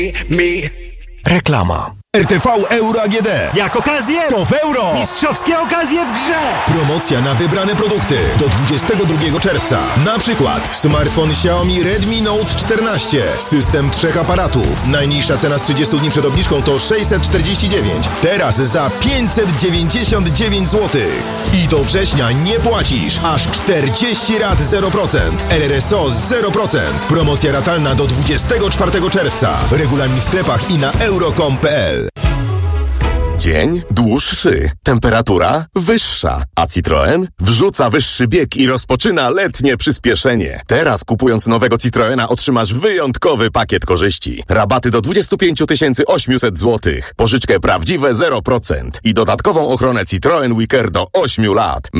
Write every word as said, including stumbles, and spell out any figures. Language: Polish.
Reklama. R T V Euro A G D. Jak okazję, to w euro. Mistrzowskie okazje w grze. Promocja na wybrane produkty do dwudziestego drugiego czerwca. Na przykład smartfon Xiaomi Redmi Note czternaście. System trzech aparatów. Najniższa cena z trzydziestu dni przed obniżką to sześćset czterdzieści dziewięć. Teraz za pięćset dziewięćdziesiąt dziewięć złotych. I do września nie płacisz. Aż czterdzieści rat zero procent. R R S O zero procent. Promocja ratalna do dwudziestego czwartego czerwca. Regulamin w sklepach i na euro kropka com kropka p l. Dzień dłuższy, temperatura wyższa, a Citroen wrzuca wyższy bieg i rozpoczyna letnie przyspieszenie. Teraz kupując nowego Citroena otrzymasz wyjątkowy pakiet korzyści. Rabaty do dwadzieścia pięć tysięcy osiemset złotych, pożyczkę prawdziwe zero procent i dodatkową ochronę Citroen Wicker do ośmiu lat.